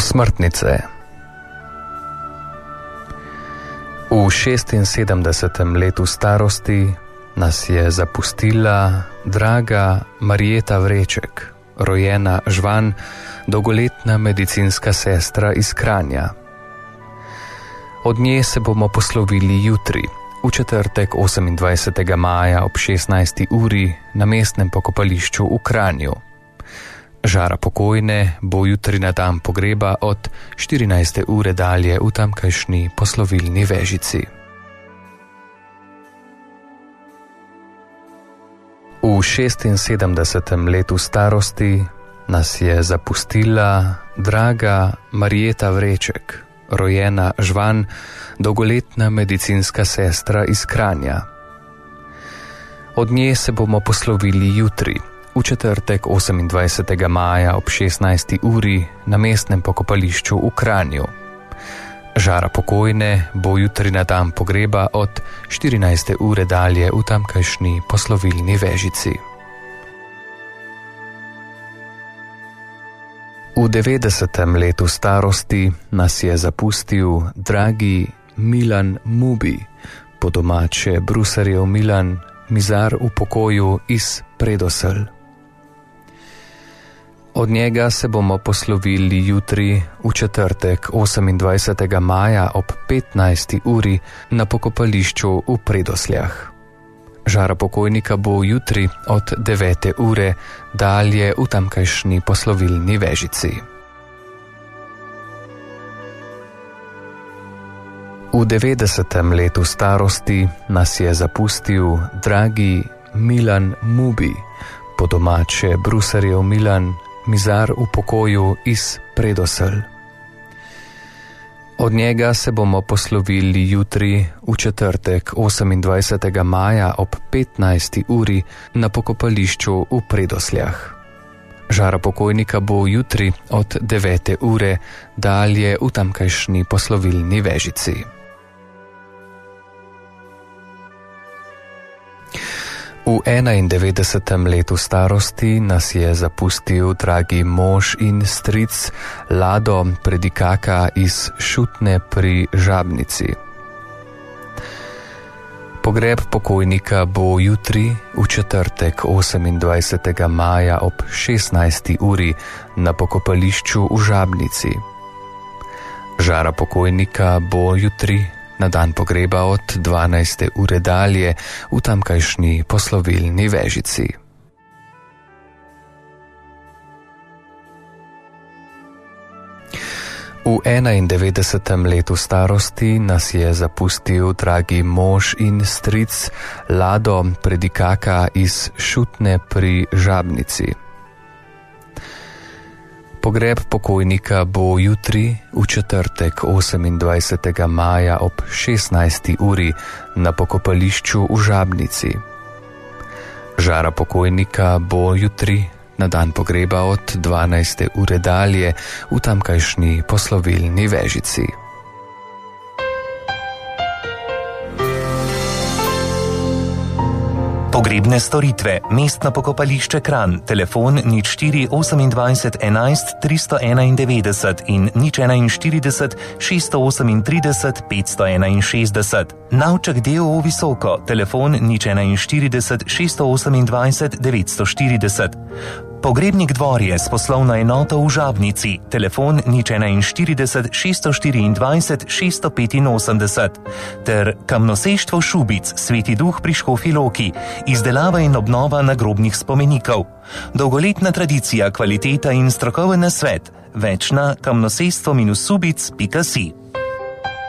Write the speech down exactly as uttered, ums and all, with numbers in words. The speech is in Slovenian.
Posmrtnice. V šestinsedemdesetem letu starosti nas je zapustila draga Marjeta Vreček, rojena Žvan, dolgoletna medicinska sestra iz Kranja. Od nje se bomo poslovili jutri, v četrtek osemindvajsetega maja ob šestnajsti uri na mestnem pokopališču v Kranju. Žara pokojne bo jutri na dan pogreba od štirinajste ure dalje v tamkajšnji poslovilni vežici. V šestinsedemdesetem letu starosti nas je zapustila draga Marjeta Vreček, rojena Žvan, dolgoletna medicinska sestra iz Kranja. Od nje se bomo poslovili jutri, v četrtek osemindvajsetega maja ob šestnajsti uri na mestnem pokopališču v Kranju. Žara pokojne bo jutri na dan pogreba od štirinajste ure dalje v tamkajšnji poslovilni vežici. V devetdesetem letu starosti nas je zapustil dragi Milan Mubi, po domače Brusarjev Milan, mizar v pokoju iz Predosel. Od njega se bomo poslovili jutri v četrtek osemindvajsetega maja ob petnajsti uri na pokopališču v Predosljah. Žara pokojnika bo jutri od devete ure dalje v tamkajšnji poslovilni vežici. V devetdesetem letu starosti nas je zapustil dragi Milan Mubi, po domače Brusarjev Milan, mizar v pokoju iz Predosel. Od njega se bomo poslovili jutri v četrtek osemindvajsetega maja ob petnajsti uri na pokopališču v Predosljah. Žara pokojnika bo jutri od devete ure dalje v tamkajšnji poslovilni vežici. V enaindevetdesetem letu starosti nas je zapustil dragi mož in stric Lado Predikaka iz Šutne pri Žabnici. Pogreb pokojnika bo jutri v četrtek osemindvajsetega maja ob šestnajsti uri na pokopališču v Žabnici. Žara pokojnika bo jutri na dan pogreba od dvanajste ure dalje v tamkajšnji poslovilni vežici. V enaindevetdesetem letu starosti nas je zapustil dragi mož in stric Lado Predikaka iz Šutne pri Žabnici. Pogreb pokojnika bo jutri v četrtek osemindvajsetega maja ob šestnajsti uri na pokopališču v Žabnici. Žara pokojnika bo jutri na dan pogreba od dvanajste ure dalje v tamkajšnji poslovilni vežici. Pogrebne storitve, mestno pokopališče Kranj, telefon nič štiri osemindvajset enajst tristo enaindevetdeset in nič enainštirideset šeststo osemintrideset petsto enainšestdeset. Navček D O O Visoko, telefon nič enainštirideset šeststo osemindvajset devetsto štirideset. Pogrebnik Dvorje s poslovno enoto v Žabnici, telefon nič enainštirideset šeststo štiriindvajset šeststo petinosemdeset, ter Kamnoseštvo Šubic, Sveti Duh pri Škofji Loki, izdelava in obnova nagrobnih spomenikov. Dolgoletna tradicija, kvaliteta in strokoven nasvet. Več na kamnosestvo subic pika si.